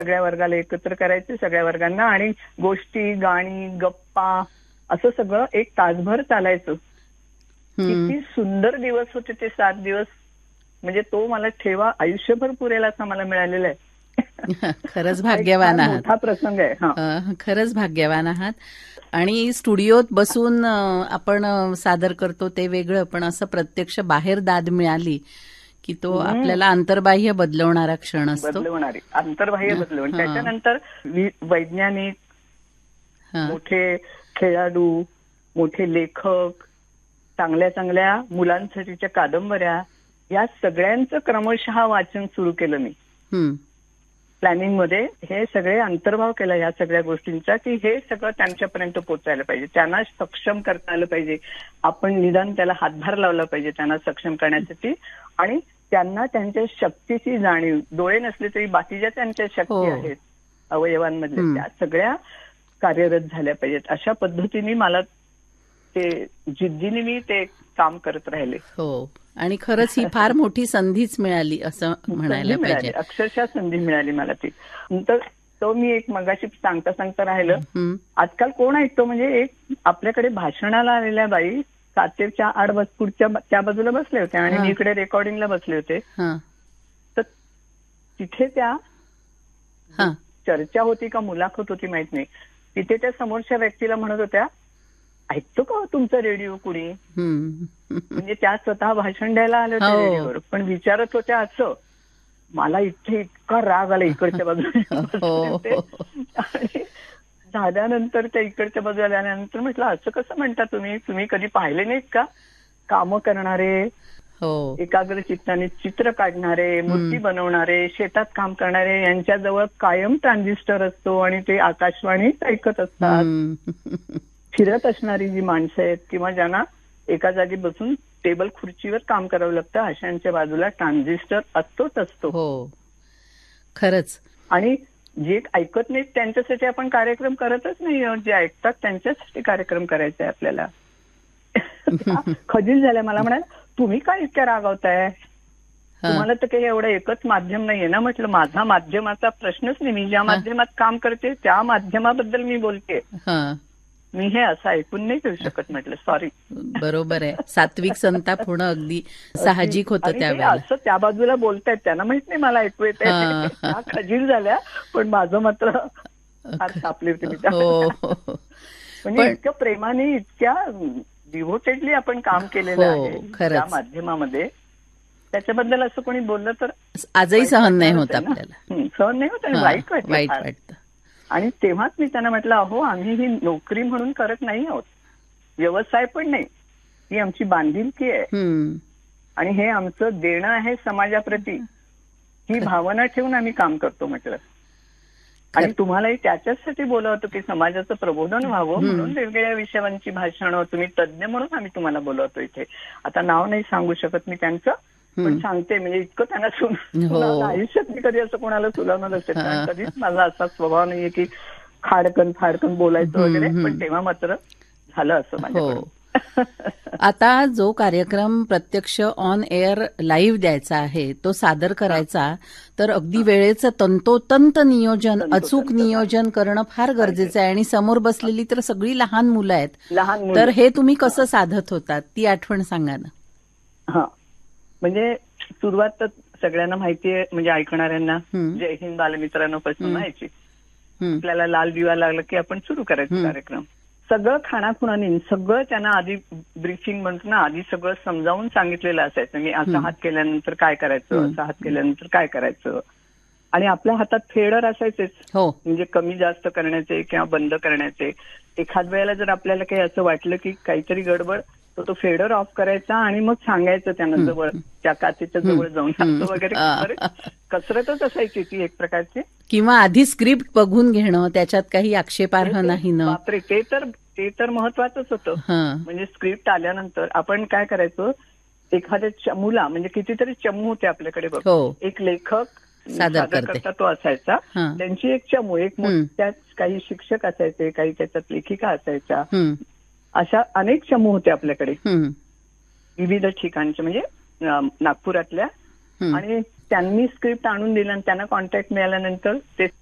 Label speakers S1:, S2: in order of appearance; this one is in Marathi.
S1: सगळ्या वर्गाला एकत्र करायचे, सगळ्या वर्गांना, आणि गोष्टी, गाणी, गप्पा असं सगळं एक तासभर चालायचं. किती सुंदर दिवस होते ते 7 दिवस. म्हणजे तो मला ठेवा आयुष्यभर पुरेल असा मला मिळालेला आहे.
S2: खरंच भाग्यवान आहात.
S1: मोठा प्रसंग आहे.
S2: खरंच भाग्यवान आहात. आणि स्टुडिओत बसून आपण सादर करतो ते वेगळं, पण असं प्रत्यक्ष बाहेर दाद मिळाली की तो आपल्याला अंतर्बाह्य बदलवणारा क्षण असतो.
S1: बदलवणारी अंतर्बाह्य बदलवण. त्याच्यानंतर वैज्ञानिक, मोठे खेळाडू, मोठे लेखक, चांगल्या चांगल्या मुलांसाठीच्या कादंबऱ्या, या सगळ्यांचं क्रमशः वाचन सुरू केलं मी. प्लॅनिंग मध्ये हे सगळे अंतर्भाव केला या सगळ्या गोष्टींचा, की हे सगळं त्यांच्यापर्यंत पोहोचायला पाहिजे, त्यांना सक्षम करता आलं पाहिजे. आपण निदान त्याला हातभार लावला पाहिजे त्यांना सक्षम करण्यासाठी, आणि त्यांना त्यांच्या शक्तीची जाणीव, डोळे नसले तरी बाकीच्या त्यांच्या शक्ती आहेत अवयवांमधल्या, त्या सगळ्या कार्यरत झाल्या पाहिजेत. अशा पद्धतीने मला ते जिद्दीने मी ते काम करत राहिले.
S2: हो, आणि खरंच ही फार मोठी संधीच मिळाली असं म्हणायला पाहिजे.
S1: अक्षरशः संधी मिळाली मला ती. नंतर तो मी एक मगाशी सांगता सांगता राहिलं, आजकाल कोण ऐकतो, म्हणजे एक आपल्याकडे भाषणाला आलेल्या बाई काचेच्या आड पुढच्या त्या बाजूला बसले होते आणि मी इकडे रेकॉर्डिंगला बसले होते. तर तिथे त्या चर्चा होती का मुलाखत होती माहित नाही, तिथे त्या समोरच्या व्यक्तीला म्हणत होत्या, ऐकतो का तुमचा रेडिओ कुणी? म्हणजे त्या स्वतः भाषण द्यायला आले होते रेडिओवर, पण विचारत होत्या असं. मला इथे इतका राग आला इकडच्या बाजूला. आणि झाल्यानंतर त्या इकडच्या बाजूला आल्यानंतर म्हटलं, असं कसं म्हणता तुम्ही कधी पाहिले नाहीत का कामं करणारे, एकाग्र चित्ताने चित्र काढणारे, मूर्ती बनवणारे, शेतात काम करणारे, यांच्याजवळ कायम ट्रान्झिस्टर असतो आणि ते आकाशवाणीच ऐकत असतात. फिरत असणारी जी माणसं आहेत किंवा ज्यांना एका जागी बसून टेबल खुर्चीवर काम करावं लागतं, अशांच्या बाजूला ट्रान्झिस्टर असतोच असतो.
S2: हो, खरंच.
S1: आणि जे ऐकत नाहीत त्यांच्यासाठी आपण कार्यक्रम करतच नाही, जे ऐकतात त्यांच्यासाठी कार्यक्रम करायचा आहे आपल्याला. खजील झाल्या. मला म्हणाल, तुम्ही काय इतक्या रागावताय, तुम्हाला तर काही एवढं एकच माध्यम नाहीये ना. म्हटलं, माझा माध्यमाचा प्रश्नच नाही, मी ज्या माध्यमात काम करते त्या माध्यमाबद्दल मी बोलते, मी हे असं ऐकून नाही घेऊ शकत. म्हटलं सॉरी.
S2: बरोबर आहे. सात्विक संताप होणं अगदी साहजिक होतं त्यावेळेला.
S1: असं त्या बाजूला बोलतायत, त्यांना माहित नाही मला ऐकू येत आहे. खजील झाल्या, पण माझं मात्र फार तापली होती. म्हणजे इतक्या प्रेमाने, इतक्या डिव्होटेडली आपण काम केलेलं आहे त्या माध्यमामध्ये, त्याच्याबद्दल असं कोणी बोललं तर
S2: आजही सहन नाही होत आपल्याला.
S1: सहन नाही होत आणि वाईट वाटतं. आणि तेव्हाच मी त्यांना म्हटलं, अहो आम्ही ही नोकरी म्हणून करत नाही आहोत, व्यवसाय पण नाही, ही आमची बांधिलकी आहे आणि हे आमचं देणं आहे समाजाप्रती, ही भावना ठेवून आम्ही काम करतो म्हटलं. आणि तुम्हालाही त्याच्याचसाठी बोलवतो की समाजाचं प्रबोधन व्हावं म्हणून वेगवेगळ्या विषयांची भाषणं, तुम्ही तज्ज्ञ म्हणून आम्ही तुम्हाला बोलवतो इथे. आता नाव नाही सांगू शकत मी त्यांचं, पण सांगते, म्हणजे इतकं त्यांना आयुष्यात मी कधी असं कोणाला सुलावलं नसेल, कारण कधीच माझा असा स्वभाव नाहीये की खाडकन फाडकन बोलायचं वगैरे, पण तेव्हा मात्र झालं असं माझ्याकडून.
S2: आता जो कार्यक्रम प्रत्यक्ष ऑन एअर लाईव्ह द्यायचा आहे, तो सादर करायचा, तर अगदी वेळेचं तंतोतंत नियोजन, अचूक नियोजन करणं फार गरजेचं आहे. आणि समोर बसलेली तर सगळी लहान मुलं आहेत, तर हे तुम्ही कसं साधत होतात ती आठवण सांगा ना.
S1: म्हणजे सुरुवात तर सगळ्यांना माहितीये, म्हणजे ऐकणाऱ्यांना जय हिंद बालमित्रांनो पासून व्हायची. आपल्याला लाल दिवा लागला की आपण सुरू करायचं कार्यक्रम. सगळं खाणाखुणाने सगळं त्यांना आधी ब्रीफिंग म्हणतो ना, आधी सगळं समजावून सांगितलेलं असायचं. मी असा हात केल्यानंतर काय करायचं, असा हात केल्यानंतर काय करायचं. आणि आपल्या हातात फेडर असायचेच, म्हणजे कमी जास्त करण्याचे किंवा बंद करण्याचे. एखाद वेळेला जर आपल्याला काही असं वाटलं की काहीतरी गडबड, तो फेडर ऑफ करायचा आणि मग सांगायचं त्यांना जवळ, त्या काचेच्या जवळ जाऊन सांगतो वगैरे. कसरतच असायची ती एक प्रकारची.
S2: किंवा आधी स्क्रिप्ट बघून घेणं, त्याच्यात काही आक्षेपार्ह नाही ना.
S1: बापरे, ते तर महत्वाचंच होतं. म्हणजे स्क्रिप्ट आल्यानंतर आपण काय करायचो, एखाद्या चमूला, म्हणजे कितीतरी चमू होते आपल्याकडे बघ, एक लेखक सादर करता तो असायचा, त्यांची एक चमू, एक त्यात काही शिक्षक असायचे, काही त्याच्यात लेखिका असायच्या, अशा अनेक चमू होते आपल्याकडे विविध ठिकाणचे, म्हणजे नागपुरातल्या. आणि त्यांनी स्क्रिप्ट आणून दिलं आणि त्यांना कॉन्टॅक्ट मिळाल्यानंतर ते